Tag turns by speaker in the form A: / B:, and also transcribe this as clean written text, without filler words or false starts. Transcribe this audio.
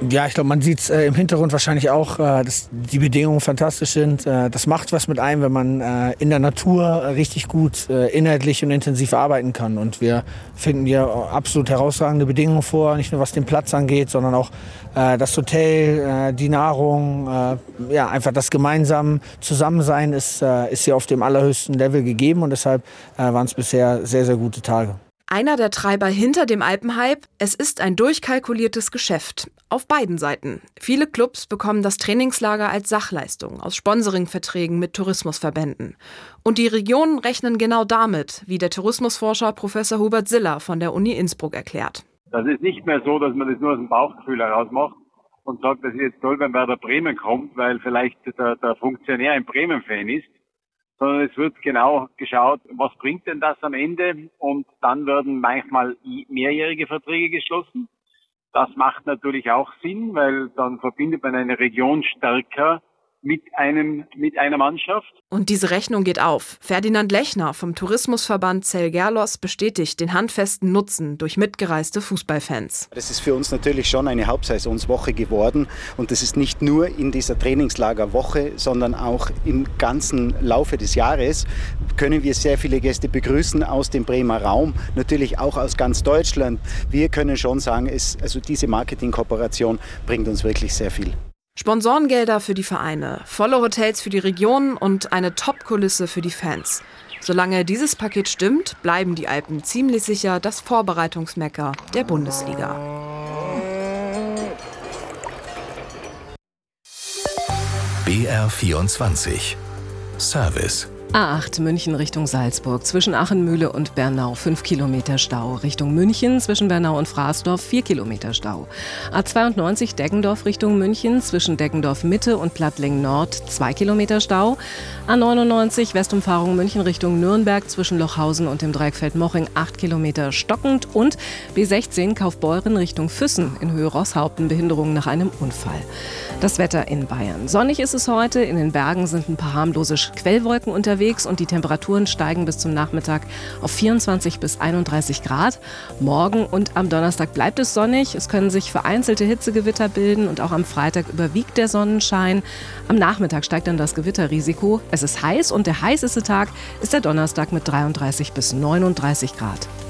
A: Ja, ich glaube, man sieht es im Hintergrund wahrscheinlich auch, dass die Bedingungen fantastisch sind. Das macht was mit einem, wenn man in der Natur richtig gut inhaltlich und intensiv arbeiten kann. Und wir finden hier absolut herausragende Bedingungen vor, nicht nur was den Platz angeht, sondern auch das Hotel, die Nahrung, einfach das gemeinsame Zusammensein ist hier auf dem allerhöchsten Level gegeben. Und deshalb waren es bisher sehr, sehr gute Tage.
B: Einer der Treiber hinter dem Alpenhype: es ist ein durchkalkuliertes Geschäft. Auf beiden Seiten. Viele Clubs bekommen das Trainingslager als Sachleistung aus Sponsoringverträgen mit Tourismusverbänden. Und die Regionen rechnen genau damit, wie der Tourismusforscher Professor Hubert Siller von der Uni Innsbruck erklärt.
C: Das ist nicht mehr so, dass man das nur aus dem Bauchgefühl heraus macht und sagt, das ist jetzt toll, wenn Werder Bremen kommt, weil vielleicht der Funktionär ein Bremen-Fan ist. Sondern es wird genau geschaut, was bringt denn das am Ende, und dann werden manchmal mehrjährige Verträge geschlossen. Das macht natürlich auch Sinn, weil dann verbindet man eine Region stärker mit einer Mannschaft.
B: Und diese Rechnung geht auf. Ferdinand Lechner vom Tourismusverband Zell-Gerlos bestätigt den handfesten Nutzen durch mitgereiste Fußballfans.
D: Das ist für uns natürlich schon eine Hauptsaisonswoche geworden, und das ist nicht nur in dieser Trainingslagerwoche, sondern auch im ganzen Laufe des Jahres können wir sehr viele Gäste begrüßen aus dem Bremer Raum, natürlich auch aus ganz Deutschland. Wir können schon sagen, diese Marketingkooperation bringt uns wirklich sehr viel.
B: Sponsorengelder für die Vereine, volle Hotels für die Regionen und eine Top-Kulisse für die Fans. Solange dieses Paket stimmt, bleiben die Alpen ziemlich sicher das Vorbereitungsmekka der Bundesliga.
E: BR24 Service.
F: A8 München Richtung Salzburg, zwischen Achenmühle und Bernau 5 Kilometer Stau. Richtung München zwischen Bernau und Fraßdorf 4 Kilometer Stau. A92 Deggendorf Richtung München, zwischen Deggendorf Mitte und Plattling Nord 2 Kilometer Stau. A99 Westumfahrung München Richtung Nürnberg, zwischen Lochhausen und dem Dreieck Feldmoching 8 Kilometer stockend. Und B16 Kaufbeuren Richtung Füssen in Höhe Rosshaupten, Behinderungen nach einem Unfall. Das Wetter in Bayern. Sonnig ist es heute, in den Bergen sind ein paar harmlose Quellwolken unterwegs und die Temperaturen steigen bis zum Nachmittag auf 24 bis 31 Grad. Morgen und am Donnerstag bleibt es sonnig. Es können sich vereinzelte Hitzegewitter bilden und auch am Freitag überwiegt der Sonnenschein. Am Nachmittag steigt dann das Gewitterrisiko. Es ist heiß und der heißeste Tag ist der Donnerstag mit 33 bis 39 Grad.